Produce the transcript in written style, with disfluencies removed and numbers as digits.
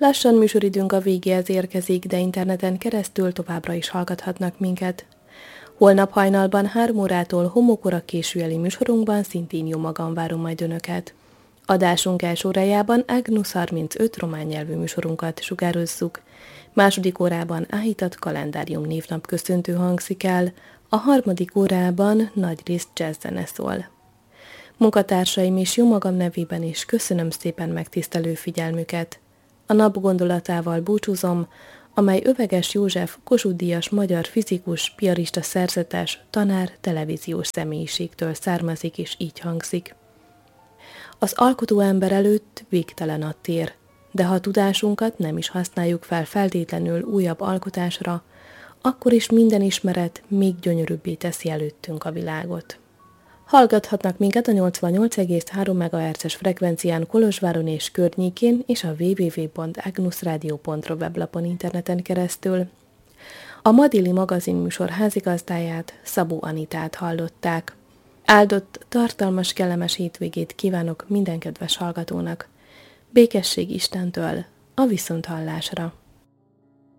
Lassan műsoridőnk a végéhez érkezik, de interneten keresztül továbbra is hallgathatnak minket. Holnap hajnalban 3 órától homokora későeli műsorunkban szintén jó magam várom majd önöket. Adásunk első órájában Agnus 35 román nyelvű műsorunkat sugározzuk. Második órában Áhítat kalendárium névnap köszöntő hangzik el, a harmadik órában nagyrészt jazzzene szól. Munkatársaim és jó magam nevében is köszönöm szépen megtisztelő figyelmüket. A nap gondolatával búcsúzom, amely Öveges József Kossuth-díjas magyar fizikus, piarista szerzetes, tanár, televíziós személyiségtől származik és így hangzik. Az alkotó ember előtt végtelen a tér, de ha tudásunkat nem is használjuk fel feltétlenül újabb alkotásra, akkor is minden ismeret még gyönyörűbbé teszi előttünk a világot. Hallgathatnak minket a 88,3 MHz-es frekvencián Kolozsváron és környékén és a www.agnusradio.ru weblapon interneten keresztül. A Madilli magazin műsor házigazdáját, Szabó Anitát hallották. Áldott, tartalmas, kellemes hétvégét kívánok minden kedves hallgatónak. Békesség Istentől, a viszonthallásra!